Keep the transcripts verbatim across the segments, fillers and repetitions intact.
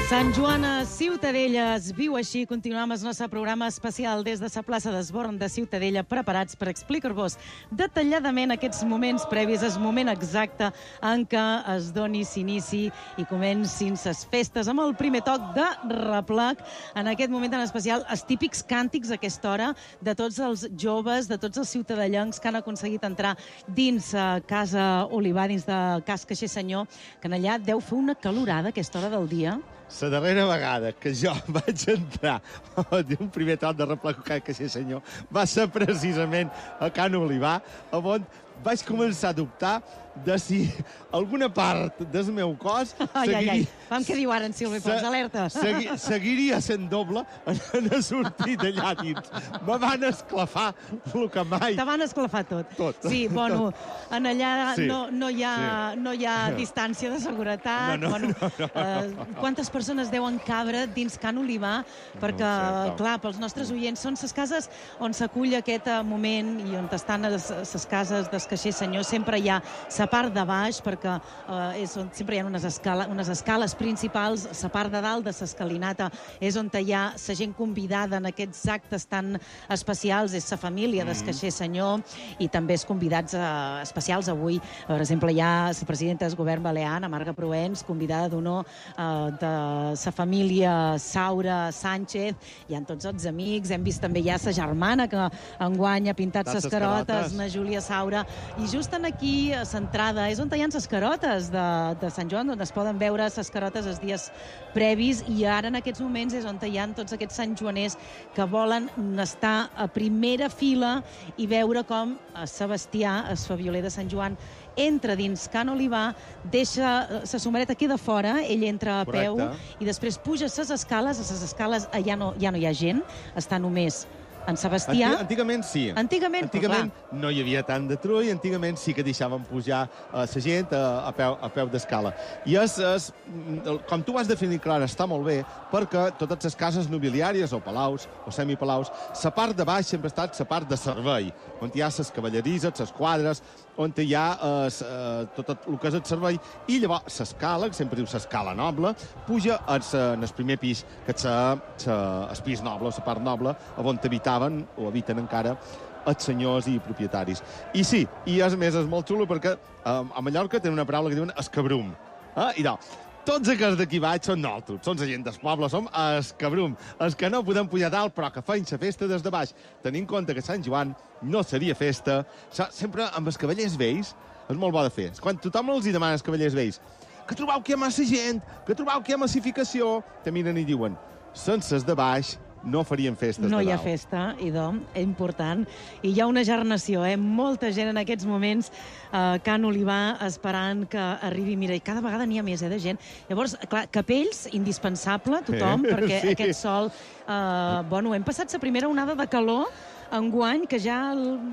Sant Joan a Ciutadella es viu així. Continuem amb el nostre programa especial des de la plaça d'Esborn de Ciutadella, preparats per explicar-vos detalladament aquests moments previs, el moment exacte en què es doni s'inici i comencin les festes amb el primer toc de replec. En aquest moment tan especial, els típics càntics a aquesta hora de tots els joves, de tots els ciutadellencs que han aconseguit entrar dins a Casa Olivà, dins de Cas Caixer Senyor, que en allà deu fer una calorada a aquesta hora del dia. La darrera vegada que jo vaig entrar d'un primer toc de replec a Caixer Senyor va ser precisament a Can Olivà, on vaig començar a dubtar de si alguna part del meu cos ai, seguiria... ai, ai. Vam què diu ara en Silvi Pons, alerta. Segui, seguiria sent doble en, en sortir d'allà dins. Me van esclafar el que mai... Te van esclafar tot. Tot. Sí, bueno, en allà sí. no, no hi ha, sí. no hi ha distància de seguretat. No, no, bueno, no, no, no. Eh, quantes persones deuen cabre dins Can Olivà? Perquè, no sé, no. clar, pels nostres oients, són les cases on s'acull aquest moment i on estan les cases del Caixer Senyor. Sempre hi ha la part de baix, perquè eh, és on sempre hi ha unes, escala, unes escales principals. La part de dalt de l'escalinata és on hi ha la gent convidada en aquests actes tan especials, és la família del Caixer Senyor, i també els convidats eh, especials avui. Per exemple, hi ha la presidenta del govern balear, Ana Marga Proens, convidada d'honor eh, de la família Saura Sánchez. Hi ha tots els amics, hem vist també ja la germana que enguany ha pintat les carotes, na Júlia Saura, i just en aquí, a l'entrada, és on hi ha les carotes de, de Sant Joan, on es poden veure les carotes els dies previs, i ara en aquests moments és on hi ha tots aquests santjoaners que volen estar a primera fila i veure com Sebastià, el fabioler de Sant Joan, entra dins Can Olivà, deixa la somereta, queda fora, ell entra a peu. Correcte. I després puja les escales, a les escales ja no, ja no hi ha gent, està només en Sebastià. Antig antigament sí. Antigament, antigament no hi havia tant de trull, antigament sí que deixaven pujar uh, la gent a, a peu, a peu d'escala. I és, és, com tu has definit, Clara, està molt bé, perquè totes les cases nobiliàries, o palaus, o semipalaus, la part de baix sempre ha estat la part de servei, on hi ha les cavallerisses, les quadres, on hi ha eh, tot el que és el servei, i llavors l'escala, que sempre diu l'escala noble, puja en el primer pis, que és el pis noble, la part noble, on habitaven o habiten encara els senyors i propietaris. I sí, i a més és molt xulo perquè eh, a Mallorca tenen una paraula que diuen escabrum. Eh? I no, tots aquests d'aquí baix són nosaltres, són la gent del poble, som escabrum, els que no podem pujar dalt, però que feien la festa des de baix. Tenint en compte que Sant Joan no seria festa, sempre amb els cavallers vells és molt bo de fer. Quan tothom els hi demana als cavallers vells que trobeu que hi ha massa gent, que trobeu que hi ha massificació, te miren i diuen, sense els de baix no farien festes no de dalt. No hi ha festa, idò, és important. I hi ha una gernació, eh? Molta gent en aquests moments a Can Olivà esperant que arribi. Mira, i cada vegada n'hi ha més, eh, de gent. Llavors, clar, capells, indispensable, tothom, eh? perquè sí. Aquest sol... Eh, bueno, hem passat la primera onada de calor enguany, que ja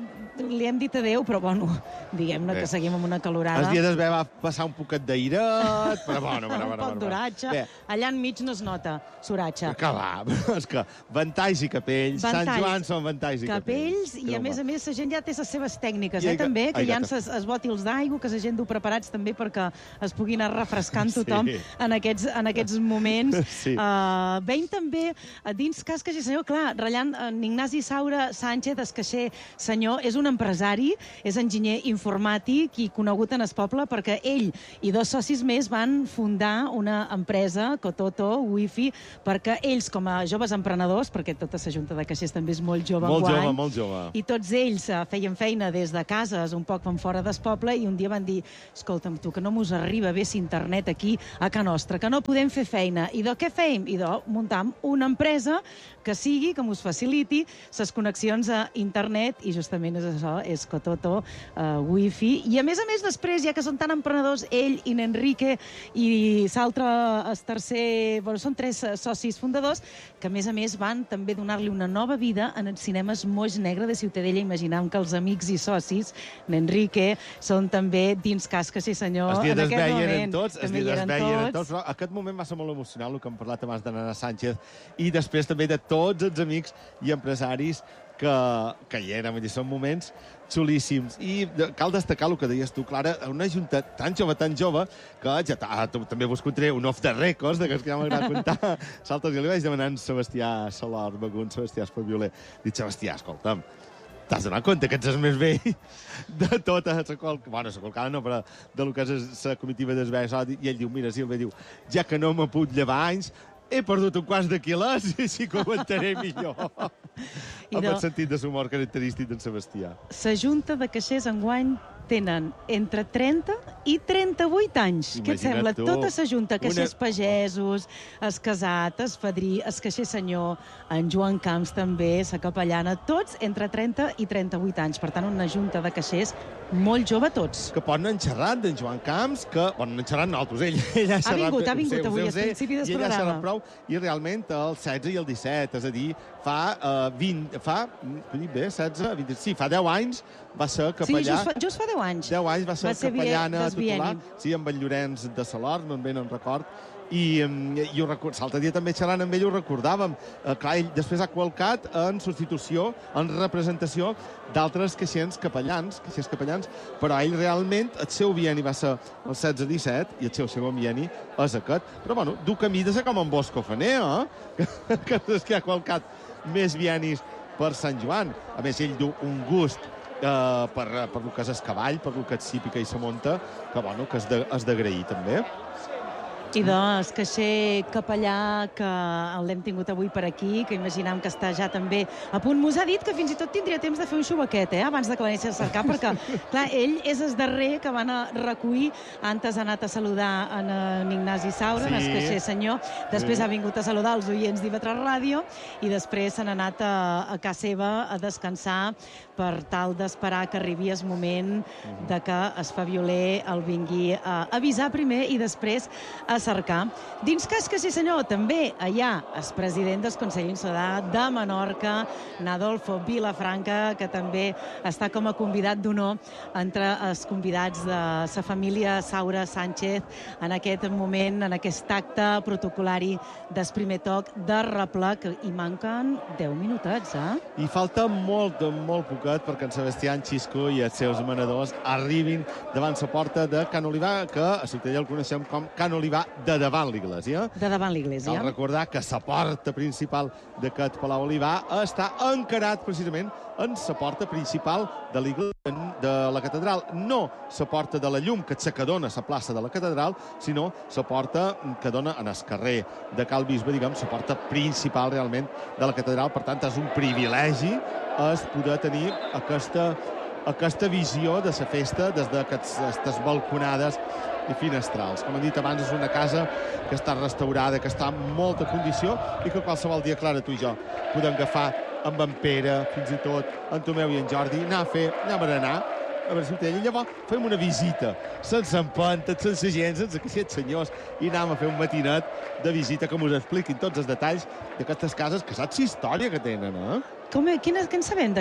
li hem dit adeu, però bueno, diguem-ne que seguim amb una calorada. Els dies d'esver va passar un poquet d'airet, però bueno, bueno, bueno. Un poc d'oratge. Allà enmig no es nota, s'oratge. Que va, és que ventalls i capells, ventalls, Sant Joan són ventalls i capells. Capells, i a més a més la gent ja té les seves tècniques, eh, que, també, que ai, hi ha ses, es bòtils d'aigua, que la gent du preparats també perquè es pugui anar refrescant tothom sí. en, aquests, en aquests moments. Sí. Uh, veiem també dins Cas Caixer Senyor, clar, ratllant en Ignasi Saura Sánchez, el Caixer Senyor, és un empresari, és enginyer informàtic i conegut en el poble perquè ell i dos socis més van fundar una empresa, Cototo, Wi-Fi, perquè ells, com a joves emprenedors, perquè tota la Junta de Caixers també és molt jove molt enguany, jove, molt jove. I tots ells uh, feien feina des de cases, un poc van fora del poble, i un dia van dir, escolta'm, tu, que no mos arriba bé internet aquí a Can Nostra, que no podem fer feina. I de què feim? I de muntam una empresa que sigui, que mos faciliti les connexions a internet, i justament és això, és Cototo, uh, Wi-Fi. I a més a més, després, ja que són tan emprenedors, ell i n'Enrique i l'altre, el tercer, bueno, són tres socis fundadors, que a més a més van també donar-li una nova vida en els cinemes Moix Negre de Ciutadella. Imaginam que els amics i socis n'Enrique són també dins Cas Caixer Senyor en aquest moment. Es veien tots, es veien tots, però aquest moment va ser molt emocional, el que hem parlat abans de Nana Sánchez, i després també de tots els amics i empresaris que, que hi eren. Vull dir, són moments xulíssims. I cal destacar el que deies tu, Clara, una junta tan jove, tan jove, que ja també vos contaré un off the records, de que ja m'agrada contar. Saltes, i li vaig demanar a Sebastià Salor, Begun, Sebastià Espavioler. Dic, Sebastià, escolta'm, t'has donat compte que ets el més vell de tota la qual... Bueno, la qual no, però de lo que és la comitiva del B S O. I ell diu, mira, Silva, diu, ja que no m'he pogut llevar anys, he perdut un quants de quilòs i així que ho aguantaré millor. I amb el sentit de l'humor característic d'en Sebastià. La Junta de Caixers enguany tenen entre trenta i trenta-vuit anys. Què et sembla? Tota la Junta, caixers pagesos, es casat, es padrí, es caixer senyor, en Joan Camps també, la capellana, tots entre trenta i trenta-vuit anys. Per tant, una Junta de caixers molt jove tots. Que poden anar xerrant d'en Joan Camps, que poden anar xerrant nosaltres. Ell, ell ha, ha vingut, ha vingut avui, al principi del programa. I ell ha xerrat prou, i realment el setze i el disset, és a dir, fa uh, vint, fa, bé, setze, vint, sí, fa deu anys va ser capellà... Sí, just fa, just fa deu anys. deu anys va ser, va ser capellana titular, sí, amb en Llorenç de Salor, no en ben en record, i, i l'altre dia també xerrant amb ell ho recordàvem. Eh, clar, ell després ha qualcat en substitució, en representació d'altres caixers capellans, caixers capellans, però ell realment, el seu bienni va ser el setze disset i el seu segon bienni és aquest. Però, bueno, du camí de ser com en Bosco Faner, eh? que és que ha qualcat més biennis per Sant Joan. A més, ell du un gust Uh, per, per el que és el cavall, per el que és hípica i la monta, que, bueno, que és d'agrair també. I doncs, caixer capellà, que l'hem tingut avui per aquí, que imaginam que està ja també a punt. Mos ha dit que fins i tot tindria temps de fer un xubaquet, eh, abans de que l'anessi a cercar, perquè, clar, ell és el darrer que van a recollir. Antes ha anat a saludar en, en Ignasi Saura, sí, en el caixer senyor. Després sí. Ha vingut a saludar els oients d'I V tres Ràdio i després s'han anat a, a casa seva a descansar per tal d'esperar que arribi el moment de que el Fabioler el vingui a avisar primer i després a cercar. Dins cas que sí senyor, també allà el president del Consell Insular de Menorca, Nadolfo Vilafranca, que també està com a convidat d'honor entre els convidats de la família Saura Sánchez en aquest moment, en aquest acte protocolari del primer toc de reple, que hi manquen deu minutets, eh? I falta molt, molt poquet perquè en Sebastià Xisco i els seus manadors arribin davant la porta de Can Olivar, que a Ciutadella el coneixem com Can Olivar de davant l'Iglésia. De davant l'Iglésia. Cal recordar que la porta principal d'aquest Palau Olivar està encarat precisament en la porta principal de l'Iglésia de la catedral. No la porta de la llum, que és la que dona a la plaça de la catedral, sinó la porta que dona en el carrer de Cal Bisbe, diguem, la porta principal realment de la catedral. Per tant, és un privilegi és poder tenir aquesta, aquesta visió de la festa des d'aquestes balconades i finestrals. Com hem dit abans, és una casa que està restaurada, que està en molta condició i que qualsevol dia, Clara, tu i jo podem agafar amb en Pere, fins i tot en Tomeu i en Jordi, anar a fer, anar a berenar, a veure si ho té. I llavors fem una visita, sense empentes, sense gent, sense caixets senyors, i anem a fer un matinet de visita que us expliquin tots els detalls d'aquestes cases, que saps la història que tenen, eh? Com, quin, què en sabem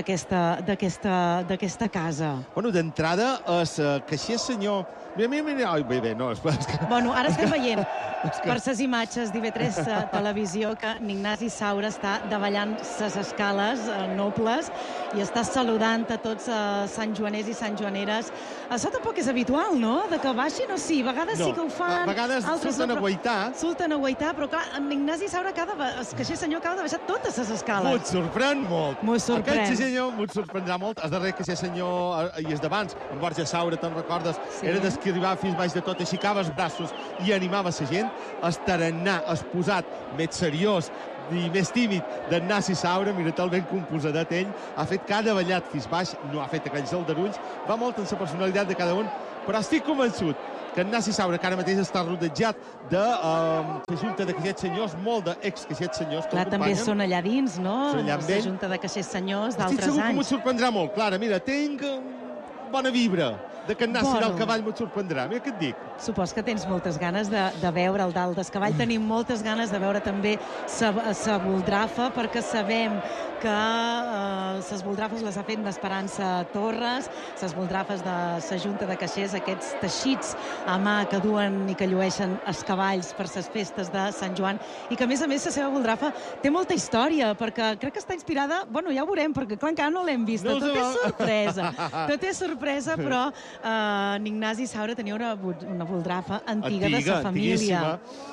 d'aquesta casa? Bueno, d'entrada, el caixer senyor... Mira, mira, mira... Ai, bé, bé, no... És que... Bueno, ara estem veient per les imatges d'I V tres Televisió que Ignasi Saura està davallant les escales eh, nobles i està saludant a tots eh, Sant Joaners i Sant Joaneres. Això tampoc és habitual, no?, de que baixin, o sí? A vegades no, sí que ho fan. A vegades surten no, a guaitar. Surten a guaitar, però clar, en Ignasi Saura, cada, el caixer senyor, acaba de baixar totes les escales. M'ho sorprèn molt. M'ho sorprèn. Aquest senyor m'ho sorprendrà molt. El darrer caixer senyor, i és d'abans, en Borja Saura, te'n recordes? Sí. Era des que arribava fins baix de tot, aixecava els braços i animava la gent. El tarannà exposat més seriós i més tímid d'Ignasi Saura, mira el ben composadet ell, ha fet cada ballat fins baix, no ha fet aquells aldarulls, va molt en la personalitat de cada un, però estic convençut que Ignasi Saura, que ara mateix està rodejat de uh, la Junta de Caixers Senyors, molt d'ex-caixers senyors que Clar, també són allà dins, no? La Junta de Caixers Senyors d'altres anys. Estic segur que m'ho sorprendrà molt. Clara, mira, tinc bona vibra de que anar bueno. al cavall me'n sorprendrà. Mira què et dic. Supos que tens moltes ganes de, de veure el dalt del cavall. Tenim moltes ganes de veure també sa Voldrafa, perquè sabem que eh, ses Voldrafes les ha fet l'Esperança Torres, ses Voldrafes de la Junta de Caixers, aquests teixits a mà que duen i que llueixen els cavalls per ses festes de Sant Joan, i que a més a més la seva Voldrafa té molta història, perquè crec que està inspirada, bueno, ja ho veurem, perquè clar, encara no l'hem vista, no tot és sorpresa, tot és sorpresa, però eh, en Ignasi Saura tenia una, una Voldrafa antiga, antiga de sa família.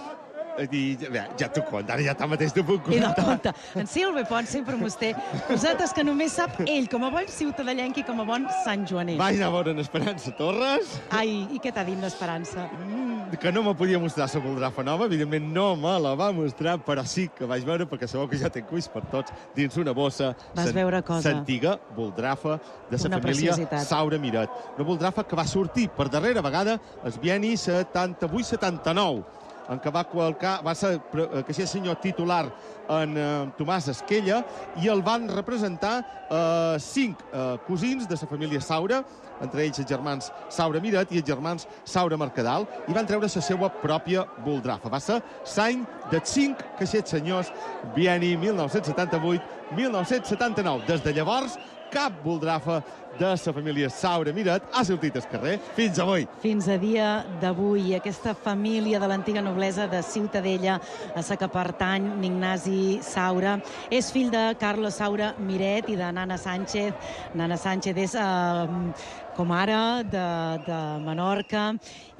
I ja t'ho conta, ara ja tanmateix t'ho puc contar. I no, compte, en Silve Pont sempre mos té cosetes que només sap ell, com a bon ciutadellenc i com a bon santjoaner. Vaig anar a veure en Esperança Torres. Ai, i què t'ha dit l'Esperança? Mm, que no me podia mostrar la Voldrafa nova, evidentment no me la va mostrar, però sí que vaig veure, perquè sabeu que ja té cuis per tots, dins una bossa. Vas veure cosa. L'antiga Voldrafa de la família Saura Miret. Una Voldrafa que va sortir per darrera vegada el bienni setanta-vuit setanta-nou, en què va qualcar, va ser caixer senyor titular en eh, Tomàs Esquella, i el van representar eh, cinc eh, cosins de la família Saura, entre ells els germans Saura Miret i els germans Saura Mercadal, i van treure la seva pròpia Voldrafa. Va ser l'any dels cinc caixets senyors, bienni mil nou-cents setanta-vuit mil nou-cents setanta-nou. Des de llavors, cap Voldrafa de la família Saura Miret ha sortit al carrer fins avui. Fins a dia d'avui, aquesta família de l'antiga noblesa de Ciutadella, a la que pertany Ignasi Saura, és fill de Carlos Saura Miret i de Nana Sánchez. Nana Sánchez és eh, com ara de, de Menorca,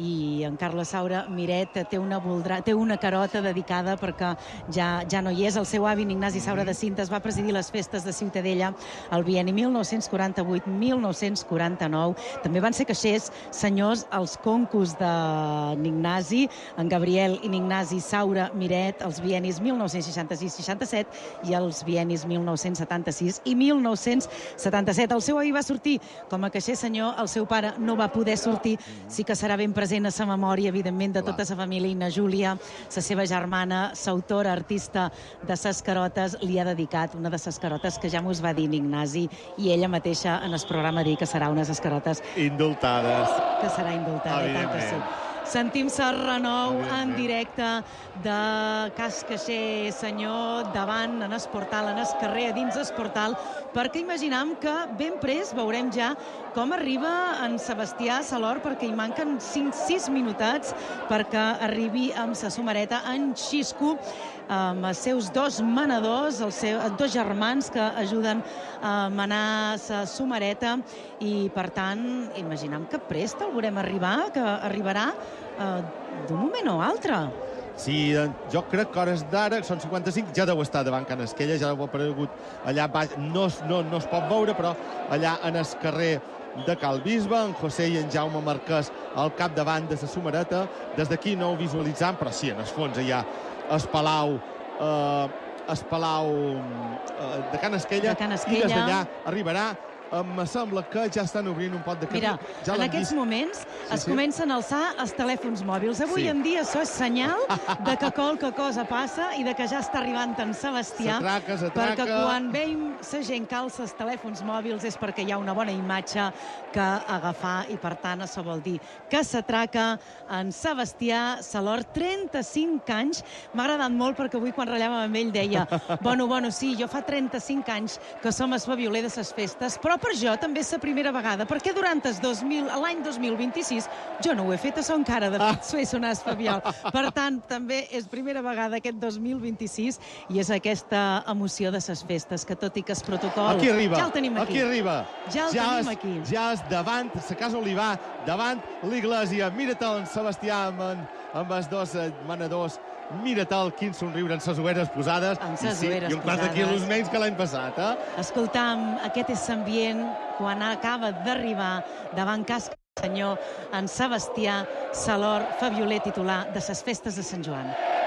i en Carlos Saura Miret té una, voldra, té una carota dedicada perquè ja, ja no hi és. El seu avi, Ignasi Saura de Cintes, va presidir les festes de Ciutadella el bienni mil nou-cents quaranta-vuit mil nou-cents quaranta-nou. També van ser caixers senyors els concos de Ignasi, en Gabriel i Ignasi Saura Miret, els biennis mil nou-cents seixanta-sis seixanta-set i els biennis mil nou-cents setanta-sis i mil nou-cents setanta-set. El seu avi va sortir com a caixer senyor, el seu pare no va poder sortir. Sí que serà ben present a sa memòria, evidentment, de tota sa família. Ina Júlia, sa seva germana, s'autora, artista de ses carotes, li ha dedicat una de ses carotes que ja mos va dir Ignasi, i ella mateixa en el programa dir que serà unes escarotes indultades. Que serà indultada, tant que sí. Sentim Serranou en directe de Cas Caixer Senyor, davant, en el portal, en el carrer, a dins el portal, perquè imaginam que ben prest veurem ja com arriba en Sebastià Salor, perquè hi manquen cinc sis minutets perquè arribi amb sa somareta en Xisco, amb els seus dos manadors, els seus dos germans que ajuden a manar sa somareta, i per tant imaginam que prest el veurem arribar, que arribarà eh, d'un moment o altre. Sí, jo crec que hores d'ara, són cinquanta-cinc, ja deu estar davant Can Esquella, ja deu haver aparegut allà baix, no, no, no es pot veure, però allà en el carrer de Cal Bisbe, en José i en Jaume Marquès al capdavant de la somareta. Des d'aquí no ho visualitzam, però sí, en el fons hi ha el Palau, eh, el Palau eh, de Can Esquella, de Can Esquella, i des d'allà arribarà. Em sembla que ja estan obrint un pot de camí. Mira, ja en aquests vist. moments sí, es sí. comencen a alçar els telèfons mòbils. Avui sí. en dia això és senyal de que qualque cosa passa i de que ja està arribant en Sebastià. S'atraca, s'atraca. Perquè quan veiem la gent que alça els telèfons mòbils és perquè hi ha una bona imatge que agafar, i per tant això vol dir que s'atraca en Sebastià Salor, trenta-cinc anys. M'ha agradat molt perquè avui quan ratllàvem amb ell deia bueno, bueno, sí, jo fa trenta-cinc anys que som el favioler de ses festes, però per jo també és la primera vegada, perquè durant l'any dos mil vint-i-sis jo no ho he fet, això encara, de fet, s'ho he sonat fabiol. Per tant, també és primera vegada aquest dos mil vint-i-sis, i és aquesta emoció de ses festes, que tot i que és protocol... Aquí arriba, ja el tenim aquí. Aquí arriba. Ja el ja tenim és, aquí. Ja és davant la Casa Olivar, davant l'Iglésia. Mira-te'l, en Sebastià, amb, en, amb els dos eh, manadors. Mira-te'l, quin somriure amb ses ulleres posades. Amb ses sí, ulleres i un quatre quilos menys que l'any passat, eh? Escoltam, aquest és l'ambient quan acaba d'arribar davant Cas Senyor en Sebastià Salor, favioler titular de ses festes de Sant Joan.